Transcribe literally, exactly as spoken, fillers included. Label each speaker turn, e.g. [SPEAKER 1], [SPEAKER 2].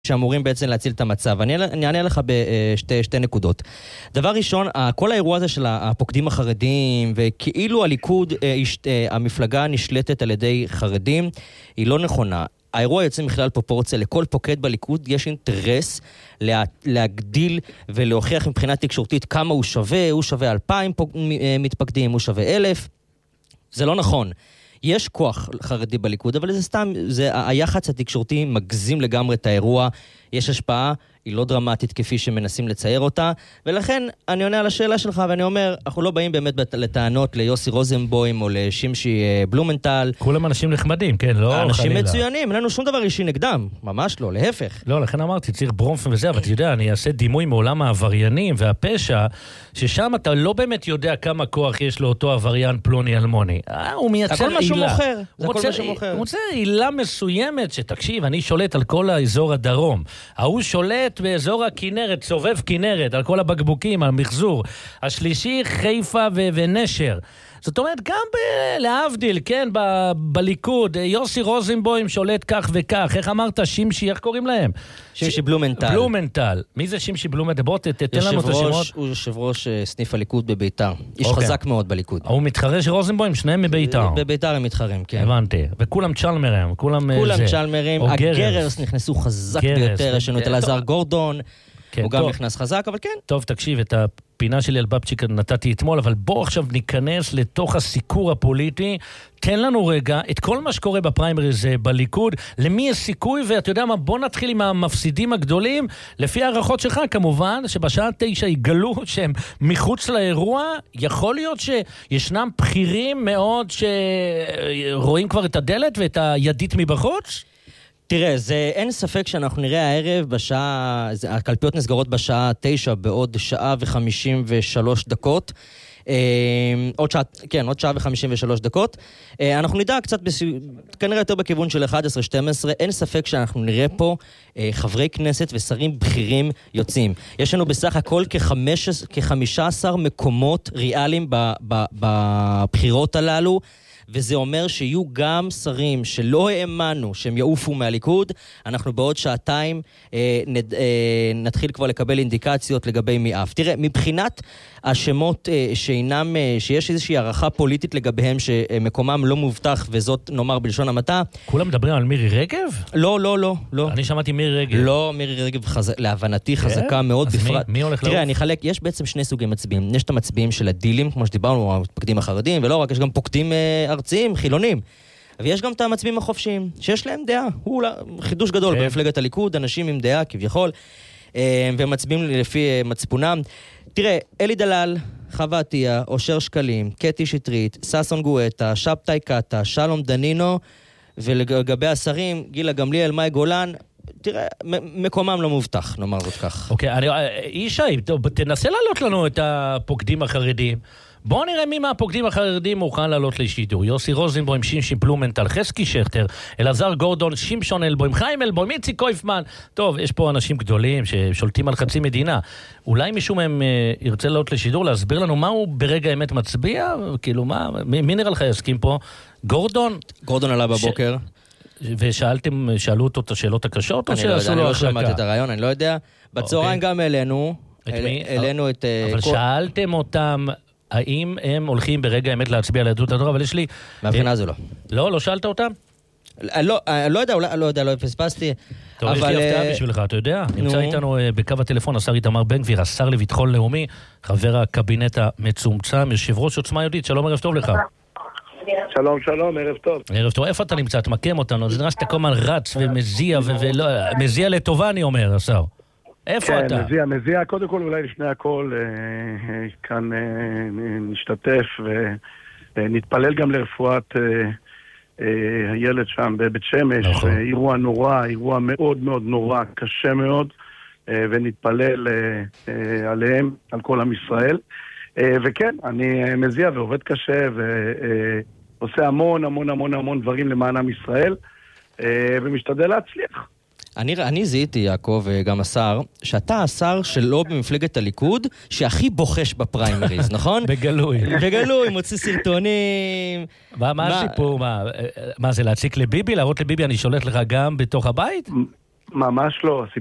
[SPEAKER 1] שאמורים בעצם להציל את המצב. אני, אני אענה לך בשתי שתי נקודות. דבר ראשון, כל האירוע הזה של הפוקדים החרדים, וכאילו הליכוד, המפלגה נשלטת על ידי חרדים, היא לא נכונה. האירוע יוצא מכלל פרופורציה, לכל פוקד בליכוד יש אינטרס לה, להגדיל ולהוכיח מבחינה תקשורתית כמה הוא שווה, הוא שווה אלפיים מתפקדים, הוא שווה אלף. זה לא נכון. יש כוח חרדי בליכוד, אבל זה סתם, זה, היחץ התקשורתי מגזים לגמרי את האירוע, יש השפעה, היא לא דרמטית כפי שמנסים לצייר אותה, ולכן אני עונה על השאלה שלך, ואני אומר, אנחנו לא באים באמת לטענות ליוסי רוזנבוים או לשימשי בלומנטל.
[SPEAKER 2] כולם אנשים נחמדים, כן, לא
[SPEAKER 1] אנשים
[SPEAKER 2] חלילה.
[SPEAKER 1] מצוינים, אין לנו שום דבר אישי נגדם, ממש לא, להפך.
[SPEAKER 2] לא, לכן אמרתי, צריך ברומפן וזה, אבל אתה יודע, אני אעשה דימוי מעולם העבריינים והפשע, ששם אתה לא באמת יודע כמה כוח יש לאותו עבריין פלוני אלמוני. אה, הוא מייצר
[SPEAKER 1] הכל מה שהוא
[SPEAKER 2] עילה.
[SPEAKER 1] מוכר, זה
[SPEAKER 2] הוא
[SPEAKER 1] הכל
[SPEAKER 2] רוצה,
[SPEAKER 1] מה שהוא מוכר.
[SPEAKER 2] הוא רוצה עילה מסוימת, שתקשיב, אני שולט על כל האזור הדרום. ההוא שולט באזור הכינרת, סובב כינרת, על כל הבקבוקים, על מחזור. השלישי, חיפה ו- ונשר. זאת אומרת, גם ב- להבדיל, כן, ב- בליכוד, יוסי רוזנבוים שולט כך וכך. איך אמרת, שימשי, איך קוראים להם?
[SPEAKER 1] שימשי בלומנטל.
[SPEAKER 2] בלומנטל. מי זה שימשי בלומנטל? בוא, ת- תתן לנו את השמות.
[SPEAKER 1] הוא יושב ראש סניף הליכוד בביתר. איש
[SPEAKER 2] אוקיי.
[SPEAKER 1] חזק מאוד בליכוד.
[SPEAKER 2] הוא מתחרה של רוזנבוים, שניהם מביתר.
[SPEAKER 1] בביתר הם מתחרים, כן.
[SPEAKER 2] הבנתי. וכולם צ'למרים, כולם
[SPEAKER 1] כולם
[SPEAKER 2] זה.
[SPEAKER 1] צ'למרים.
[SPEAKER 2] או גררס.
[SPEAKER 1] הגררס נכנסו חזק
[SPEAKER 2] גררס,
[SPEAKER 1] ביותר. יש לנו את
[SPEAKER 2] כן,
[SPEAKER 1] אלעזר
[SPEAKER 2] טוב.
[SPEAKER 1] גורדון.
[SPEAKER 2] כן,
[SPEAKER 1] הוא גם
[SPEAKER 2] טוב.
[SPEAKER 1] נכנס חזק, אבל כן.
[SPEAKER 2] טוב, תקשיב, את הפינה שלי על בבצ'יק נתתי אתמול, אבל בוא עכשיו ניכנס לתוך הסיקור הפוליטי. תן לנו רגע את כל מה שקורה בפריימריז בליכוד, למי יש סיכוי, ואתה יודע מה, בוא נתחיל עם המפסידים הגדולים, לפי הערכות שלך כמובן, שבשעה תשע יגלו שהם מחוץ לאירוע, יכול להיות שישנם בחירים מאוד שרואים כבר את הדלת ואת הידית מבחוץ?
[SPEAKER 1] תראה, זה, אין ספק שאנחנו נראה הערב בשעה, זה, הקלפיות נסגרות בשעה תשע בעוד שעה וחמישים ושלוש דקות. אה, עוד שעה, כן, עוד שעה וחמישים ושלוש דקות. אה, אנחנו נדע קצת, בס... כנראה יותר בכיוון של אחת עשרה שתים עשרה. אין ספק שאנחנו נראה פה אה, חברי כנסת ושרים בכירים יוצאים. יש לנו בסך הכל כ-חמישה עשר מקומות ריאליים בבחירות הללו. וזה אומר שיהיו גם שרים שלא האמנו שהם יעופו מהליכוד, אנחנו בעוד שעתיים אה, נד, אה, נתחיל כבר לקבל אינדיקציות לגבי מי אף. תראה, מבחינת השמות אה, שאינם, אה, שיש איזושהי הערכה פוליטית לגביהם שמקומם לא מובטח, וזאת נאמר בלשון המעטה.
[SPEAKER 2] כולם מדברים על מירי רגב?
[SPEAKER 1] לא, לא, לא. לא.
[SPEAKER 2] אני שמעתי מירי רגב.
[SPEAKER 1] לא, מירי רגב חז... להבנתי חזקה מאוד.
[SPEAKER 2] אז
[SPEAKER 1] בפרט...
[SPEAKER 2] מי, מי הולך לעוף?
[SPEAKER 1] תראה, אני חלק, יש בעצם שני סוגי מצביעים. יש את המצביעים של הדילים, כמו שדיברנו, הפקדים החרדים, ולא רק, יש גם פוקדים אה, ארציים, חילונים. ויש גם את המצביעים החופשיים, שיש להם דעה. הוא חידוש גדול
[SPEAKER 2] כן.
[SPEAKER 1] במפלגת הליכוד, אנשים עם דעה כביכול, אה, ומצביעים לפי אה, מצפונם. תראה, אלי דלל, חווה עטיה, אושר שקלים, קטי שטרית, ססון גואטה, שבתאי קטה, שלום דנינו, ולגבי השרים, גילה גמליאל, מאי גולן, תראה, מקומם לא מובטח, נאמר זאת כך.
[SPEAKER 2] אוקיי, אני, ישי, טוב, תנסה לעלות לנו את הפוקדים החרדים. בואו נראה מי מהפוקדים החרדים מוכן לעלות לשידור. יוסי רוזנבוים, שימשי בלומנטל, חזקי שכטר, אלעזר גורדון, שמשון אלבוים, חיים אלבוים, איציק קויפמן. טוב, יש פה אנשים גדולים ששולטים על חצי מדינה. אולי מישהו מהם אה, ירצה לעלות לשידור, להסביר לנו מה הוא ברגע האמת מצביע? כאילו, מה, מי, מי נראה לך יסכים פה? גורדון?
[SPEAKER 1] גורדון עלה בבוקר.
[SPEAKER 2] ש... ושאלתם, שאלו אותו את השאלות הקשות? או
[SPEAKER 1] אני לא יודע, אני לא שמעתי את הרעיון, אני לא יודע. בצהריים גם אלינו, אלינו את...
[SPEAKER 2] אבל שאלתם אותם... האם הם הולכים ברגע האמת להצביע ליהדות התורה, אבל יש לי...
[SPEAKER 1] מהבחינה זה לא.
[SPEAKER 2] לא, לא שאלת אותם?
[SPEAKER 1] לא, לא יודע, לא יודע, לא פספסתי.
[SPEAKER 2] טוב, יש לי הפתעה בשבילך, אתה יודע? נמצא איתנו בקו הטלפון השר איתמר בן גביר, השר לביטחון לאומי, חבר הקבינט המצומצם, יושב ראש עוצמה יהודית, שלום, ערב טוב לך.
[SPEAKER 3] שלום, שלום, ערב טוב.
[SPEAKER 2] ערב טוב, איפה אתה נמצא? אתה מקם אותנו, זה נראה שאתה כל הזמן רץ ומזיע, ולא, מזיע לטובה אני אומר, השר. איפה
[SPEAKER 3] כן,
[SPEAKER 2] אתה?
[SPEAKER 3] מזיע, מזיע, קודם כל אולי לפני הכל אה, אה, כאן אה, נשתתף ונתפלל גם לרפואת אה, אה, הילד שם בבית שמש,
[SPEAKER 2] נכון.
[SPEAKER 3] אה, אירוע נורא, אירוע מאוד מאוד נורא, קשה מאוד, אה, ונתפלל אה, אה, עליהם, על כל עם ישראל. אה, וכן, אני אה, מזיע ועובד קשה ועושה אה, המון המון המון המון דברים למען עם ישראל, אה, ומשתדל להצליח.
[SPEAKER 1] אני, אני זיהיתי, יעקב, גם השר, שאתה השר שלא במפלגת הליכוד, שהכי בוחש בפריימריז, נכון?
[SPEAKER 2] בגלוי.
[SPEAKER 1] בגלוי, מוציא סרטונים.
[SPEAKER 2] מה, מה, מה הסיפור? מה, מה זה, להציק לביבי? להראות לביבי, אני שולט לך גם בתוך הבית?
[SPEAKER 3] ממש לא.